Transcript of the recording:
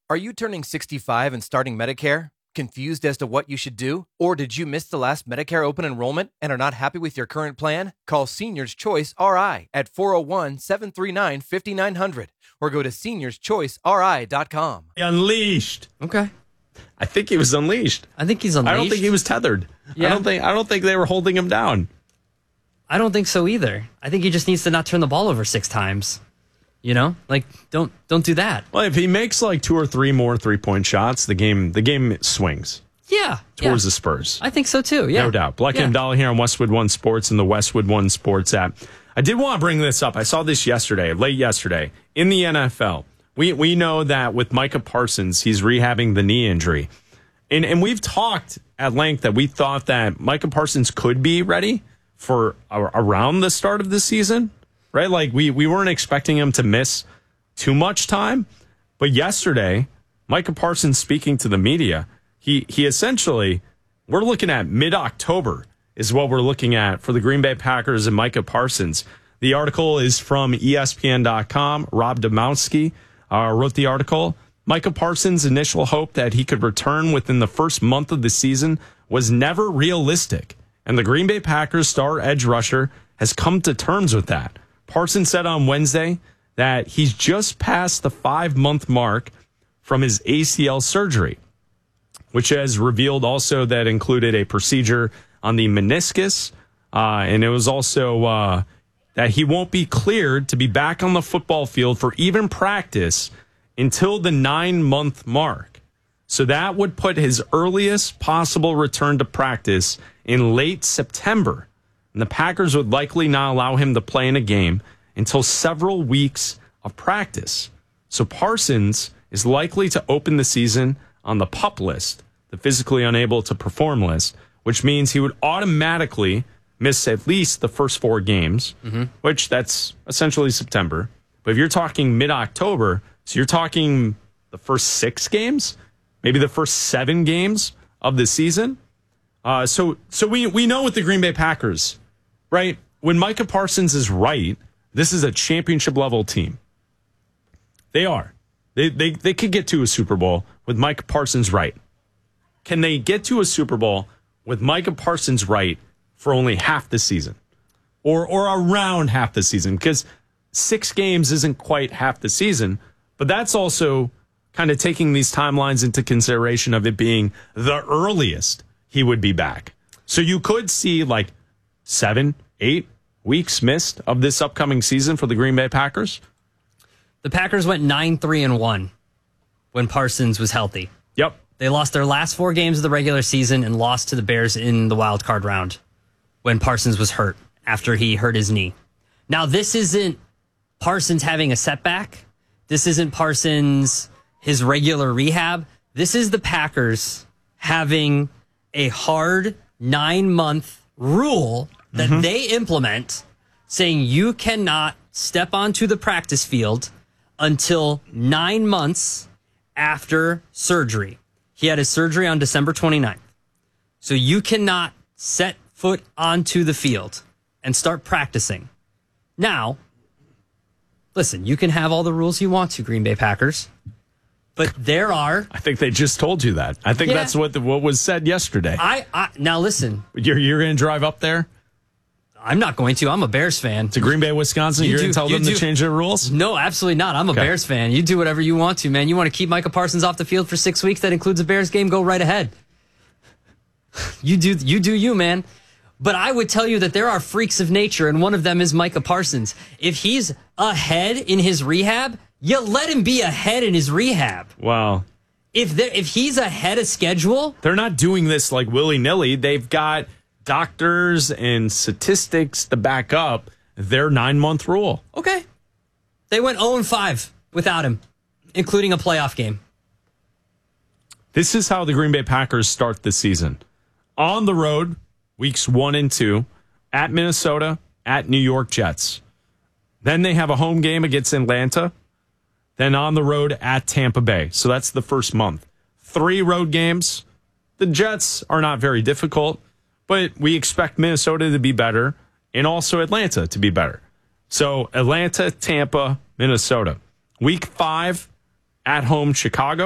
Are you turning 65 and starting Medicare? Confused as to what you should do? Or did you miss the last Medicare open enrollment and are not happy with your current plan? Call Seniors Choice RI at 401-739-5900 or go to seniorschoiceri.com. Unleashed. Okay. I think he was unleashed. I think he's unleashed. I don't think he was tethered. Yeah. I don't think they were holding him down. I don't think so either. I think he just needs to not turn the ball over 6 times. You know, like don't do that. Well, if he makes like 2 or 3 more 3-point shots, the game swings. Yeah, towards the Spurs. I think so too. Yeah, no doubt. Black and Abdallah here on Westwood One Sports and the Westwood One Sports app. I did want to bring this up. I saw this late yesterday in the NFL. We know that with Micah Parsons, he's rehabbing the knee injury, and we've talked at length that we thought that Micah Parsons could be ready for around the start of the season. Right? Like, we weren't expecting him to miss too much time. But yesterday, Micah Parsons speaking to the media, he essentially, we're looking at mid-October is what we're looking at for the Green Bay Packers and Micah Parsons. The article is from ESPN.com. Rob Domowski wrote the article. Micah Parsons' initial hope that he could return within the first month of the season was never realistic. And the Green Bay Packers star edge rusher has come to terms with that. Parsons said on Wednesday that he's just past the 5-month mark from his ACL surgery, which has revealed also that included a procedure on the meniscus. And it was also that he won't be cleared to be back on the football field for even practice until the 9-month mark. So that would put his earliest possible return to practice in late September. And the Packers would likely not allow him to play in a game until several weeks of practice. So Parsons is likely to open the season on the PUP list, the physically unable to perform list, which means he would automatically miss at least the first 4 games, which that's essentially September. But if you're talking mid-October, so you're talking the first 6 games, maybe the first 7 games of the season. So we know with the Green Bay Packers, right? When Micah Parsons is right, this is a championship level team. They are. They could get to a Super Bowl with Micah Parsons right. Can they get to a Super Bowl with Micah Parsons right for only half the season? Or around half the season? Because 6 games isn't quite half the season, but that's also kind of taking these timelines into consideration of it being the earliest he would be back. So you could see like 7, 8 weeks missed of this upcoming season for the Green Bay Packers. The Packers went 9-3-1 when Parsons was healthy. Yep. They lost their last 4 games of the regular season and lost to the Bears in the wild card round when Parsons was hurt after he hurt his knee. Now, this isn't Parsons having a setback. This isn't Parsons, his regular rehab. This is the Packers having a hard 9-month rule that they implement, saying you cannot step onto the practice field until 9 months after surgery. He had his surgery on December 29th. So you cannot set foot onto the field and start practicing. Now, listen, you can have all the rules you want to, Green Bay Packers, but there are... I think they just told you that. I think that's what was said yesterday. Now, listen. You're going to drive up there? I'm not going to. I'm a Bears fan. To Green Bay, Wisconsin, you're going to tell them to change their rules? No, absolutely not. I'm a Bears fan. You do whatever you want to, man. You want to keep Micah Parsons off the field for 6 weeks? That includes a Bears game. Go right ahead. You do you, man. But I would tell you that there are freaks of nature, and one of them is Micah Parsons. If he's ahead in his rehab, you let him be ahead in his rehab. Wow. If he's ahead of schedule... They're not doing this like willy-nilly. They've got doctors and statistics to back up their 9-month rule. Okay. They went 0-5 without him, including a playoff game. This is how the Green Bay Packers start the season. On the road, weeks 1 and 2, at Minnesota, at New York Jets. Then they have a home game against Atlanta. Then on the road at Tampa Bay. So that's the first month. 3 road games. The Jets are not very difficult, but we expect Minnesota to be better and also Atlanta to be better. So Atlanta, Tampa, Minnesota. Week 5 at home, Chicago.